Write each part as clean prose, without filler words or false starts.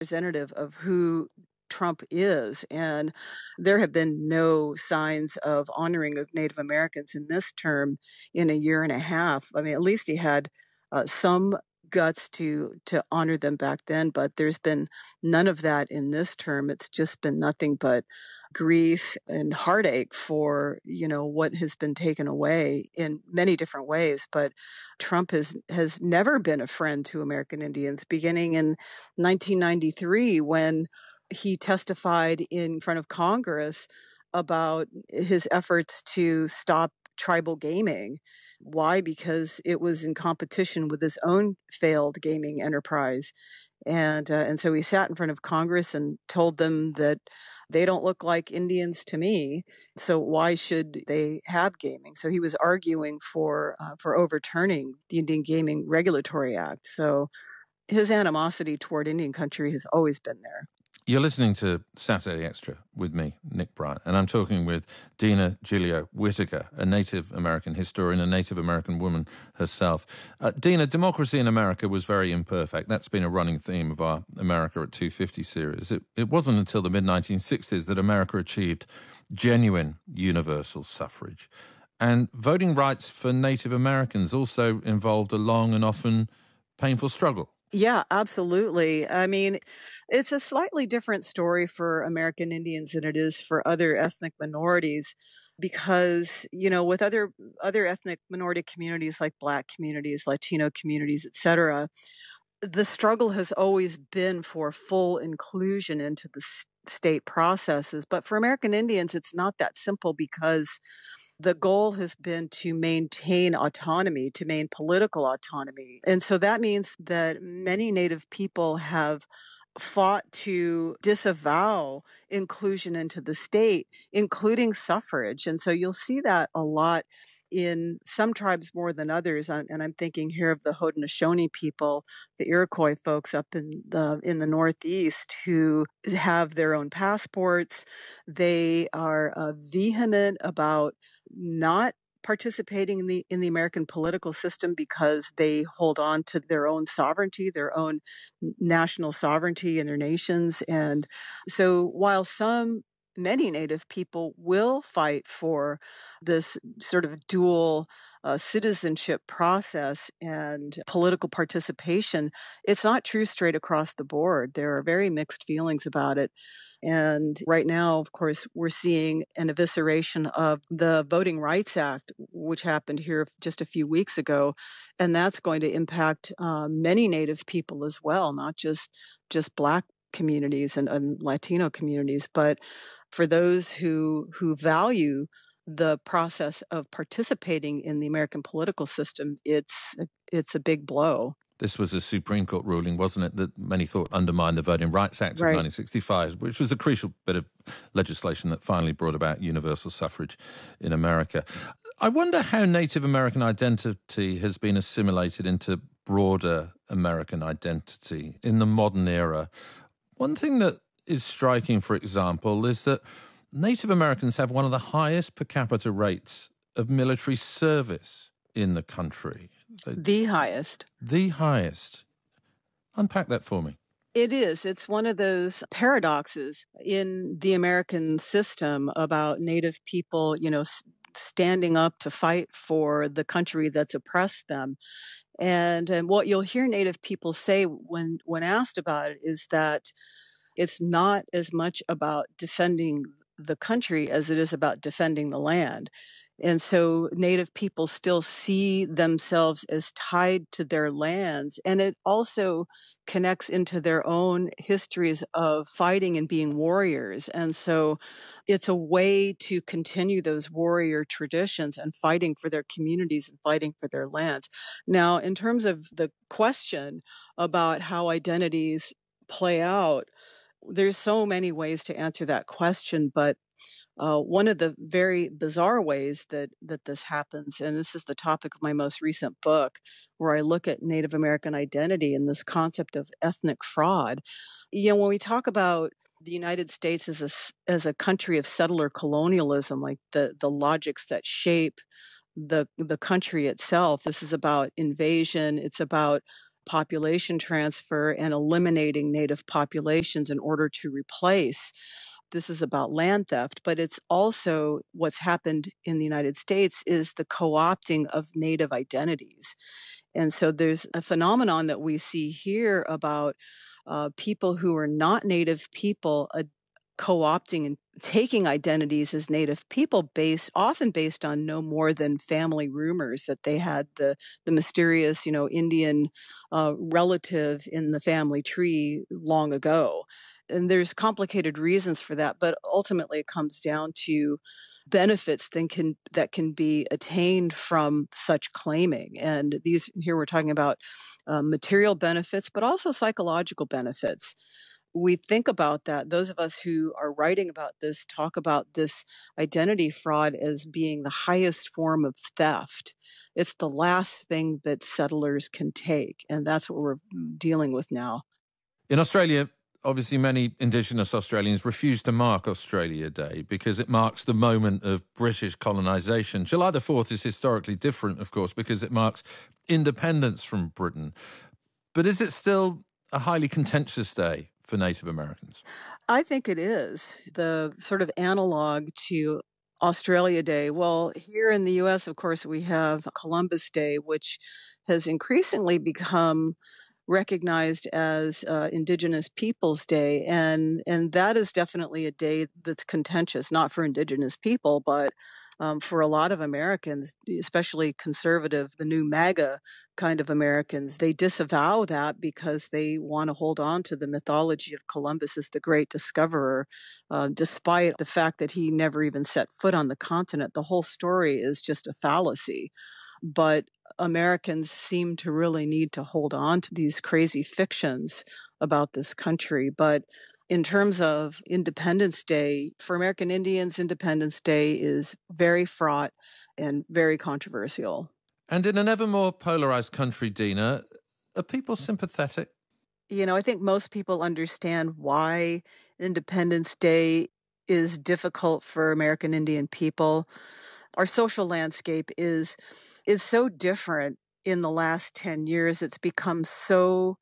representative of who Trump is. And there have been no signs of honoring of Native Americans in this term in a year and a half. I mean, at least he had some guts to honor them back then, but there's been none of that in this term. It's just been nothing but grief and heartache for, what has been taken away in many different ways. But Trump has never been a friend to American Indians, beginning in 1993 when he testified in front of Congress about his efforts to stop tribal gaming. Why? Because it was in competition with his own failed gaming enterprise. And so he sat in front of Congress and told them that they don't look like Indians to me, so why should they have gaming? So he was arguing for overturning the Indian Gaming Regulatory Act. So his animosity toward Indian country has always been there. You're listening to Saturday Extra with me, Nick Bryant, and I'm talking with Dina Gilio Whitaker, a Native American historian, a Native American woman herself. Dina, democracy in America was very imperfect. That's been a running theme of our America at 250 series. It wasn't until the mid-1960s that America achieved genuine universal suffrage. And voting rights for Native Americans also involved a long and often painful struggle. Yeah, absolutely. I mean, it's a slightly different story for American Indians than it is for other ethnic minorities because, with other ethnic minority communities like Black communities, Latino communities, et cetera, the struggle has always been for full inclusion into the state processes. But for American Indians, it's not that simple because the goal has been to maintain autonomy, to maintain political autonomy. And so that means that many Native people have fought to disavow inclusion into the state, including suffrage. And so you'll see that a lot in some tribes more than others. And I'm thinking here of the Haudenosaunee people, the Iroquois folks up in the Northeast who have their own passports. They are vehement about not participating in the American political system because they hold on to their own sovereignty, their own national sovereignty in their nations. And so while many Native people will fight for this sort of dual citizenship process and political participation, it's not true straight across the board. There are very mixed feelings about it. And right now, of course, we're seeing an evisceration of the Voting Rights Act, which happened here just a few weeks ago. And that's going to impact many Native people as well, not just Black communities and Latino communities, but for those who value the process of participating in the American political system, it's a big blow. This was a Supreme Court ruling, wasn't it, that many thought undermined the Voting Rights Act of 1965, which was a crucial bit of legislation that finally brought about universal suffrage in America. I wonder how Native American identity has been assimilated into broader American identity in the modern era. One thing that is striking, for example, is that Native Americans have one of the highest per capita rates of military service in the country. The highest. The highest. Unpack that for me. It is. It's one of those paradoxes in the American system about Native people, standing up to fight for the country that's oppressed them. And what you'll hear Native people say when asked about it is that it's not as much about defending the country as it is about defending the land. And so Native people still see themselves as tied to their lands. And it also connects into their own histories of fighting and being warriors. And so it's a way to continue those warrior traditions and fighting for their communities and fighting for their lands. Now, in terms of the question about how identities play out, there's so many ways to answer that question, but one of the very bizarre ways that this happens, and this is the topic of my most recent book, where I look at Native American identity and this concept of ethnic fraud. When we talk about the United States as a country of settler colonialism, like the logics that shape the country itself, this is about invasion. It's about population transfer and eliminating native populations in order to replace. This is about land theft, but it's also what's happened in the United States is the co-opting of native identities. And so there's a phenomenon that we see here about people who are not native people co-opting and taking identities as native people often based on no more than family rumors that they had the mysterious, Indian relative in the family tree long ago. And there's complicated reasons for that, but ultimately it comes down to benefits that can be attained from such claiming. And here we're talking about material benefits, but also psychological benefits. We think about that. Those of us who are writing about this talk about this identity fraud as being the highest form of theft. It's the last thing that settlers can take, and that's what we're dealing with now. In Australia, obviously many Indigenous Australians refuse to mark Australia Day because it marks the moment of British colonisation. July the 4th is historically different, of course, because it marks independence from Britain. But is it still a highly contentious day for Native Americans? I think it is. The sort of analog to Australia Day. Well, here in the U.S., of course, we have Columbus Day, which has increasingly become recognized as Indigenous Peoples Day, and that is definitely a day that's contentious, not for Indigenous people, but for a lot of Americans, especially conservative, the new MAGA kind of Americans. They disavow that because they want to hold on to the mythology of Columbus as the great discoverer, despite the fact that he never even set foot on the continent. The whole story is just a fallacy. But Americans seem to really need to hold on to these crazy fictions about this country. But in terms of Independence Day, for American Indians, Independence Day is very fraught and very controversial. And in an ever more polarized country, Dina, are people sympathetic? I think most people understand why Independence Day is difficult for American Indian people. Our social landscape is so different in the last 10 years. It's become so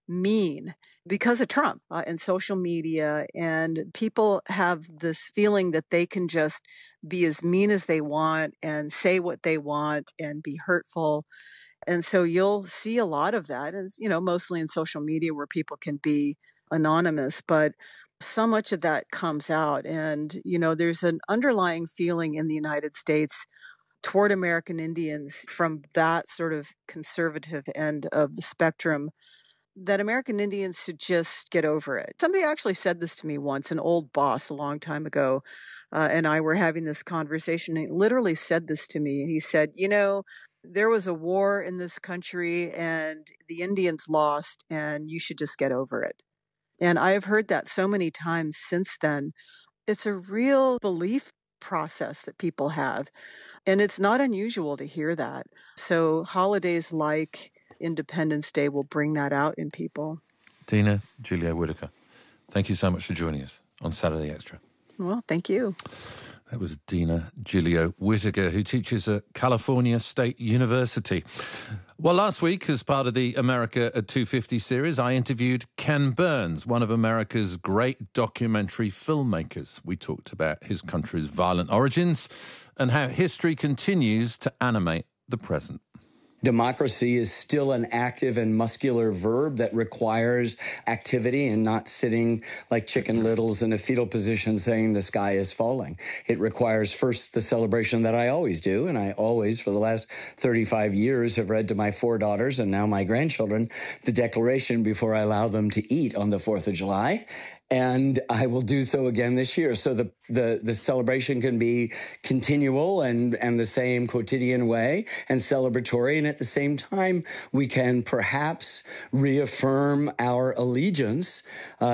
mean because of Trump and social media, and people have this feeling that they can just be as mean as they want and say what they want and be hurtful. And so you'll see a lot of that, and mostly in social media where people can be anonymous, but so much of that comes out. And there's an underlying feeling in the United States toward American Indians from that sort of conservative end of the spectrum that American Indians should just get over it. Somebody actually said this to me once, an old boss a long time ago, and I were having this conversation. And he literally said this to me. He said, there was a war in this country and the Indians lost, and you should just get over it. And I've heard that so many times since then. It's a real belief process that people have. And it's not unusual to hear that. So holidays like Independence Day will bring that out in people. Dina Gilio-Whittaker, thank you so much for joining us on Saturday Extra. Well, thank you. That was Dina Gilio-Whittaker, who teaches at California State University. Well, last week, as part of the America at 250 series, I interviewed Ken Burns, one of America's great documentary filmmakers. We talked about his country's violent origins and how history continues to animate the present. Democracy is still an active and muscular verb that requires activity and not sitting like Chicken Littles in a fetal position saying the sky is falling. It requires first the celebration that I always do, and I always, for the last 35 years, have read to my 4 daughters and now my grandchildren the Declaration before I allow them to eat on the 4th of July. And I will do so again this year. So the celebration can be continual and the same quotidian way and celebratory. And at the same time, we can perhaps reaffirm our allegiance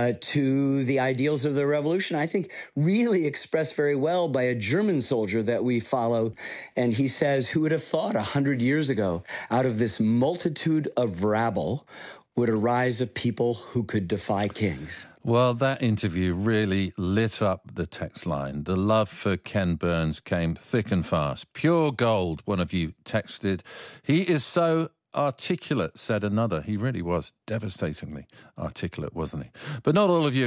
to the ideals of the revolution. I think really expressed very well by a German soldier that we follow. And he says, who would have thought 100 years ago, out of this multitude of rabble, would arise a people who could defy kings? Well, that interview really lit up the text line. The love for Ken Burns came thick and fast. Pure gold, one of you texted. He is so Articulate, said another. He really was devastatingly articulate, wasn't he? But not all of you